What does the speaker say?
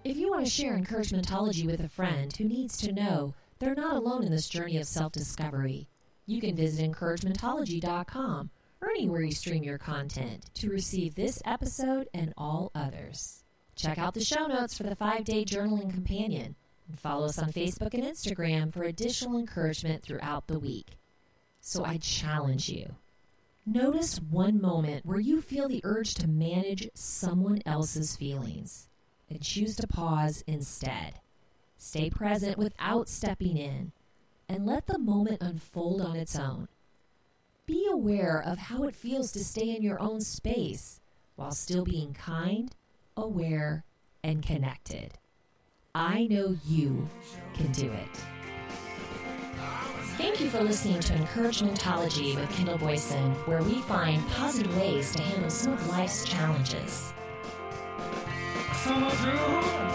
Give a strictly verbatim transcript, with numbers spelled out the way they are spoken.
If you want to share encouragementology with a friend who needs to know they're not alone in this journey of self-discovery, you can visit encouragementology dot com or anywhere you stream your content to receive this episode and all others. Check out the show notes for the five-day journaling companion and follow us on Facebook and Instagram for additional encouragement throughout the week. So I challenge you. Notice one moment where you feel the urge to manage someone else's feelings and choose to pause instead. Stay present without stepping in and let the moment unfold on its own. Be aware of how it feels to stay in your own space while still being kind, aware, and connected. I know you can do it. Thank you for listening to Encouragementology with Kendall Boyson, where we find positive ways to handle some of life's challenges. Follow through.